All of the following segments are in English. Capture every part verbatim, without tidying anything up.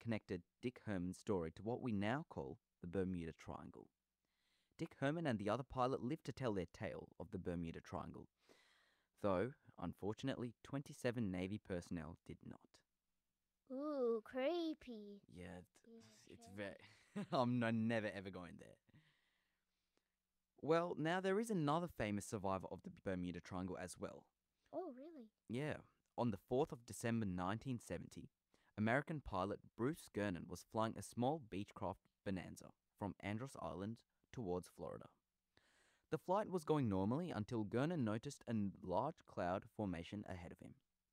connected Dick Herman's story to what we now call the Bermuda Triangle. Dick Herman and the other pilot lived to tell their tale of the Bermuda Triangle, though, unfortunately, twenty-seven Navy personnel did not. Ooh, creepy. Yeah, Yeah, it's sure. very... I'm no, never ever going there. Well, now there is another famous survivor of the Bermuda Triangle as well. Oh, really? Yeah, on the fourth of December nineteen seventy, American pilot Bruce Gernon was flying a small Beechcraft Bonanza from Andros Island towards Florida. The flight was going normally until Gernon noticed a large cloud formation ahead of him.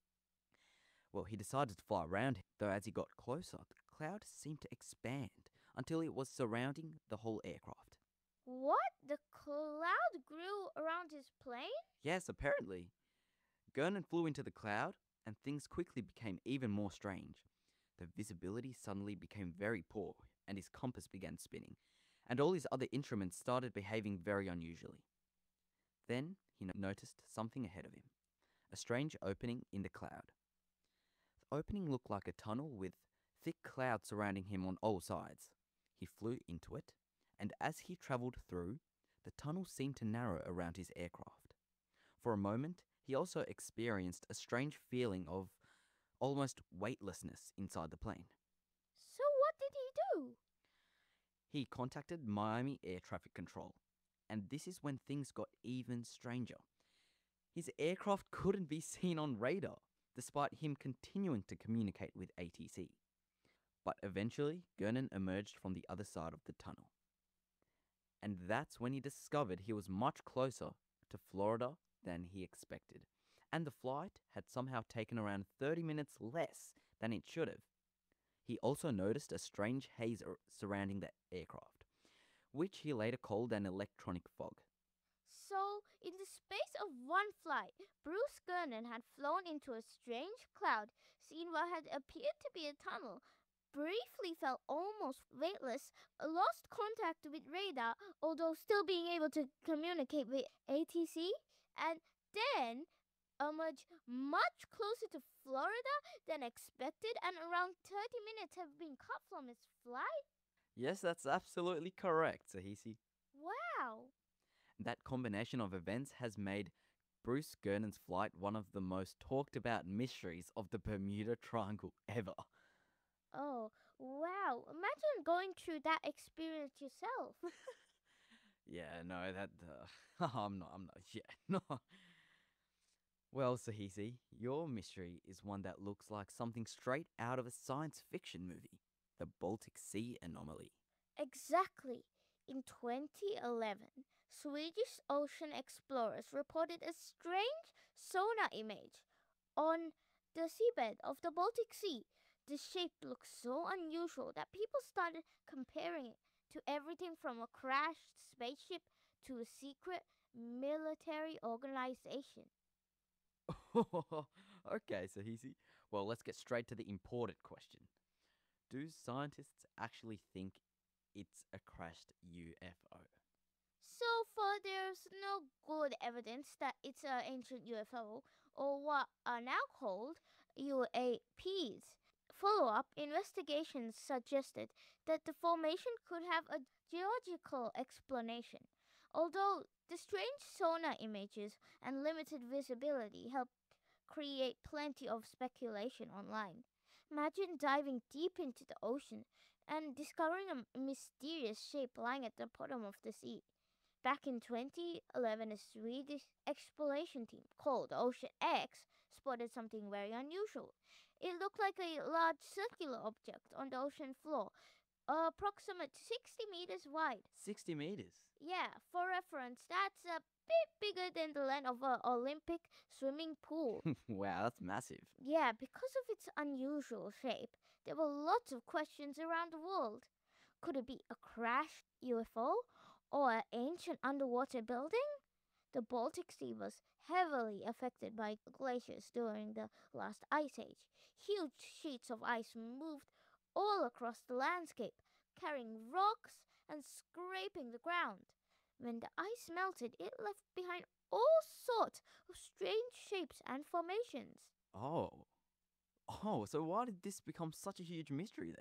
Well, he decided to fly around, though as he got closer, the cloud seemed to expand until it was surrounding the whole aircraft. What? The cloud grew around his plane? Yes, apparently. Gernon flew into the cloud, and things quickly became even more strange. The visibility suddenly became very poor, and his compass began spinning, and all his other instruments started behaving very unusually. Then he noticed something ahead of him, a strange opening in the cloud. The opening looked like a tunnel with thick clouds surrounding him on all sides. He flew into it, and as he travelled through, the tunnel seemed to narrow around his aircraft. For a moment, he also experienced a strange feeling of almost weightlessness inside the plane. So what did he do? He contacted Miami Air Traffic Control, and this is when things got even stranger. His aircraft couldn't be seen on radar, despite him continuing to communicate with A T C. But eventually, Gernon emerged from the other side of the tunnel. And that's when he discovered he was much closer to Florida than he expected, and the flight had somehow taken around thirty minutes less than it should have. He also noticed a strange haze ar- surrounding the aircraft, which he later called an electronic fog. So, in the space of one flight, Bruce Gernon had flown into a strange cloud, seen what had appeared to be a tunnel, briefly felt almost weightless, lost contact with radar, although still being able to communicate with A T C, and then emerged much closer to Florida than expected, and around thirty minutes have been cut from his flight? Yes, that's absolutely correct, Sahisi. Wow! That combination of events has made Bruce Gernon's flight one of the most talked about mysteries of the Bermuda Triangle ever. Oh, wow. Imagine going through that experience yourself. Yeah, no, that. Uh, I'm not, I'm not, yeah, no. Well, Sahisi, your mystery is one that looks like something straight out of a science fiction movie, the Baltic Sea Anomaly. Exactly. In twenty eleven, Swedish ocean explorers reported a strange sonar image on the seabed of the Baltic Sea. The shape looked so unusual that people started comparing it to everything from a crashed spaceship to a secret military organization. Okay, Sahisi. Well, let's get straight to the important question. Do scientists actually think it's a crashed U F O? So far, there's no good evidence that it's an ancient U F O, or what are now called U A Ps. Follow up investigations suggested that the formation could have a geological explanation, although the strange sonar images and limited visibility helped create plenty of speculation online. Imagine diving deep into the ocean and discovering a mysterious shape lying at the bottom of the sea. Back in twenty eleven, a Swedish exploration team called Ocean X spotted something very unusual. It looked like a large circular object on the ocean floor, approximately sixty meters wide. sixty meters. Yeah, for reference, that's a bit bigger than the length of an Olympic swimming pool. Wow, that's massive. Yeah, because of its unusual shape, there were lots of questions around the world. Could it be a crashed U F O or an ancient underwater building? The Baltic Sea was heavily affected by glaciers during the last ice age. Huge sheets of ice moved all across the landscape, carrying rocks and scraping the ground. When the ice melted, it left behind all sorts of strange shapes and formations. Oh. Oh, so why did this become such a huge mystery